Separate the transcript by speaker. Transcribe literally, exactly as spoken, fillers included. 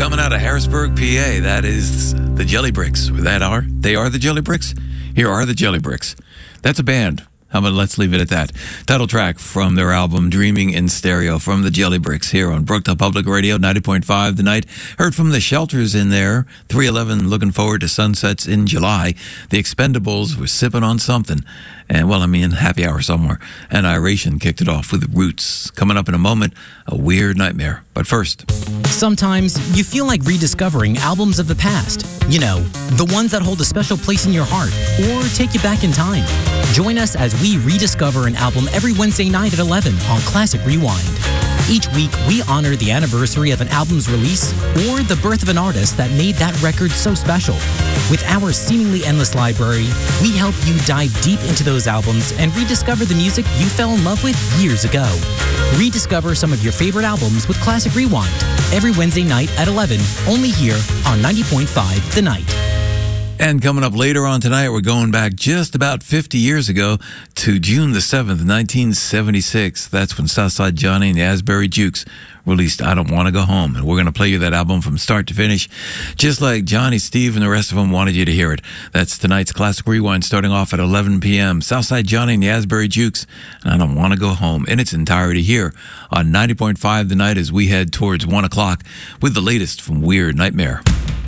Speaker 1: coming out of Harrisburg, P A. That is the Jelly Bricks. That are they are the Jelly Bricks. Here are the Jelly Bricks. That's a band. How about let's leave it at that. Title track from their album Dreaming in Stereo from the Jelly Bricks here on Brookdale Public Radio ninety point five tonight. Heard from the Shelters in there. three eleven looking forward to sunsets in July. The Expendables were sipping on something. And, well, I mean, happy hour somewhere. And Iration kicked it off with Roots. Coming up in a moment, A Weird Nightmare. But first.
Speaker 2: Sometimes you feel like rediscovering albums of the past. You know, the ones that hold a special place in your heart or take you back in time. Join us as we rediscover an album every Wednesday night at eleven on Classic Rewind. Each week, we honor the anniversary of an album's release or the birth of an artist that made that record so special. With our seemingly endless library, we help you dive deep into those albums and rediscover the music you fell in love with years ago. Rediscover some of your favorite albums with Classic Rewind every Wednesday night at eleven, only here on ninety point five The Night.
Speaker 1: And coming up later on tonight, we're going back just about fifty years ago to June the seventh, nineteen seventy-six. That's when Southside Johnny and the Asbury Jukes released I Don't Want to Go Home. And we're going to play you that album from start to finish, just like Johnny, Steve, and the rest of them wanted you to hear it. That's tonight's Classic Rewind starting off at eleven p.m. Southside Johnny and the Asbury Jukes, and I Don't Want to Go Home in its entirety here on ninety point five The Night as we head towards one o'clock with the latest from Weird Nightmare.